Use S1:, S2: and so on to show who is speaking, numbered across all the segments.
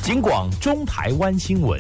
S1: 警广中台湾新闻。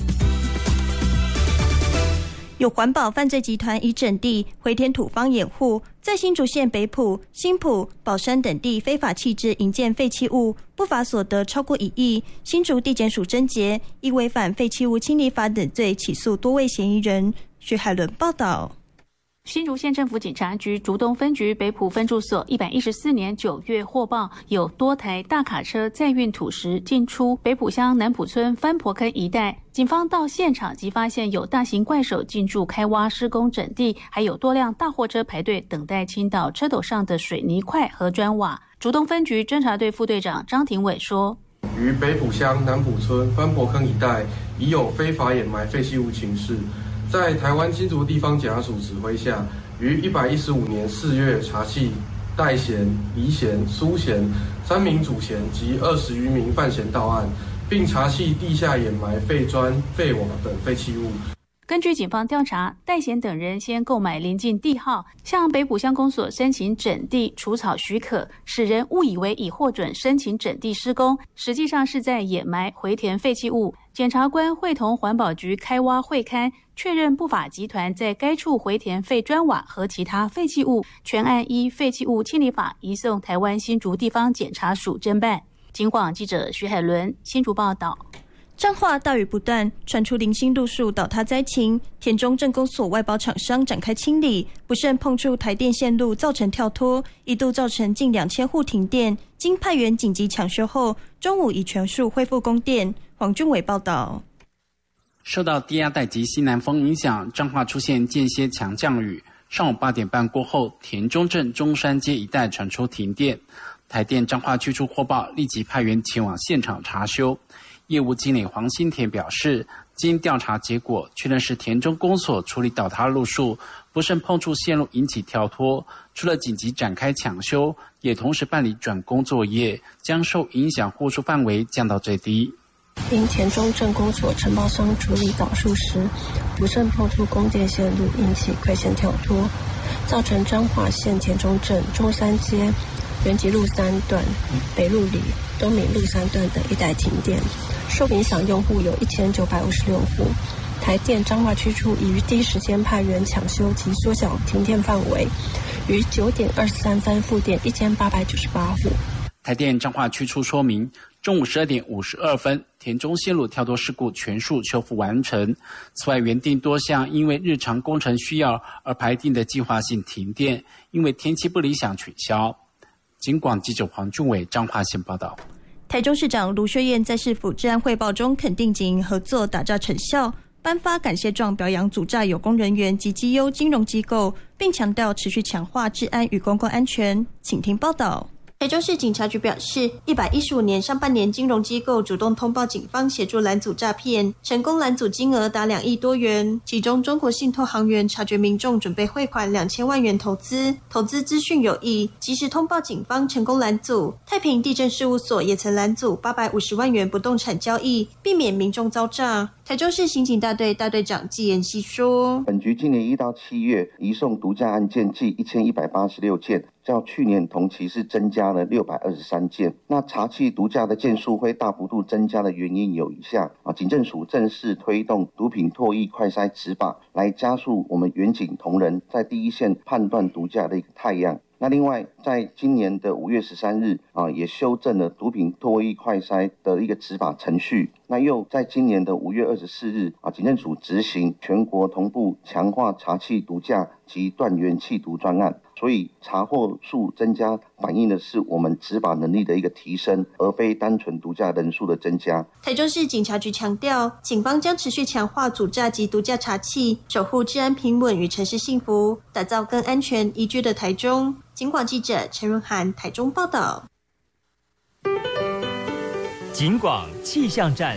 S2: 有环保犯罪集团以整地回填土方掩护，在新竹县北埔、新埔、宝山等地非法弃置营建废弃物，不法所得超过1亿。新竹地检署侦结，依违反废弃物清理法等罪起诉多位嫌疑人。徐海伦报道。
S3: 新竹县政府警察局竹东分局北埔分驻所114年9月获报，有多台大卡车载运土石进出北埔乡南埔村番婆坑一带。警方到现场即发现有大型怪手进驻开挖施工整地，还有多辆大货车排队等待倾倒车斗上的水泥块和砖瓦。竹东分局侦查队副队长张廷伟说，
S4: 于北埔乡南埔村番婆坑一带已有非法掩埋废弃物情事，在台湾新竹地方检察署指挥下，于115年4月查缉戴嫌、黎嫌、苏嫌3名主嫌及20余名犯嫌到案，并查缉地下掩埋废砖、废瓦等废弃物。
S3: 根据警方调查，戴贤等人先购买邻近地号，向北埔乡公所申请整地除草许可，使人误以为已获准申请整地施工，实际上是在掩埋回填废弃物。检察官会同环保局开挖会勘，确认不法集团在该处回填废砖瓦和其他废弃物，全案依废弃物清理法移送台湾新竹地方检察署侦办。警广记者徐海伦新竹报道。
S2: 彰化大雨不断，传出零星路树倒塌灾情，田中镇公所外包厂商展开清理，不慎碰触台电线路，造成跳脱，一度造成近2000户停电。经派员紧急抢修后，中午已全数恢复供电。黄俊伟报道。
S5: 受到低压带及西南风影响，彰化出现间歇强降雨。上午8点半过后，田中镇中山街一带传出停电，台电彰化区处获报，立即派员前往现场查修。业务经理黄新田表示，经调查结果确认是田中公所处理倒塌路树，不慎碰触线路引起跳脱。除了紧急展开抢修，也同时办理转工作业，将受影响户数范围降到最低。
S6: 因田中镇公所承包商处理倒树时，不慎碰触供电线路，引起亏线跳脱，造成彰化县田中镇中山街、元吉路3段、北路里、东敏路3段等一带停电。受影响用户有1956户，台电彰化区处已于第一时间派员抢修及缩小停电范围，于9点23分复电1898户。
S5: 台电彰化区处说明，中午12点52分，田中线路跳脱事故全数修复完成。此外，原定多项因为日常工程需要而排定的计划性停电，因为天气不理想取消。警广记者黄俊伟彰化县报道。
S2: 台中市长卢秀燕在市府治安汇报中肯定警营合作打诈成效，颁发感谢状表扬阻诈有功人员及绩优金融机构，并强调持续强化治安与公共安全。请听报道。台中市警察局表示，115年上半年金融机构主动通报警方协助拦阻诈骗，成功拦阻金额达2亿多元，其中中国信托行员察觉民众准备汇款2000万元投资资讯有异，及时通报警方成功拦阻。太平地政事务所也曾拦阻850万元不动产交易，避免民众遭诈。台中市刑警大队大队长纪延熙说，
S7: 本局今年1到7月移送毒驾案件计1186件，较去年同期是增加了623件。那查缉毒驾的件数会大幅度增加的原因有以下警政署正式推动毒品唾液快筛执法，来加速我们员警同仁在第一线判断毒驾的一个态样。那另外，在今年的5月13日也修正了毒品唾液快筛的一个执法程序。那又在今年的5月24日警政署执行全国同步强化查缉毒驾及断源弃毒专案，所以查获数增加反映的是我们执法能力的一个提升，而非单纯毒驾人数的增加。
S2: 台中市警察局强调，警方将持续强化阻诈及毒驾查缉，守护治安平稳与城市幸福，打造更安全宜居的台中。警广记者陈润涵台中报道。
S1: 警广气象站。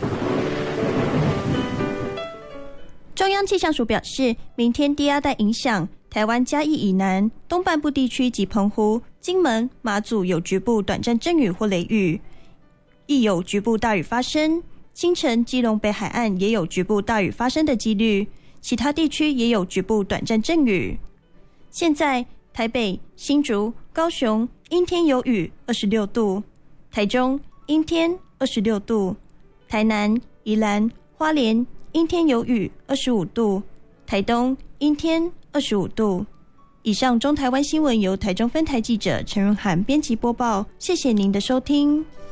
S2: 中央气象署表示，明天低压带影响台湾嘉义以南、东半部地区及澎湖、金门、马祖有局部短暂阵雨或雷雨，亦有局部大雨发生。清晨基隆北海岸也有局部大雨发生的几率，其他地区也有局部短暂阵雨。现在台北、新竹、高雄阴天有雨，26度；台中阴天，26度； 台南、宜兰、花莲阴天有雨25度，台东阴天25度。以上中台湾新闻由台中分台记者陈润涵编辑播报，谢谢您的收听。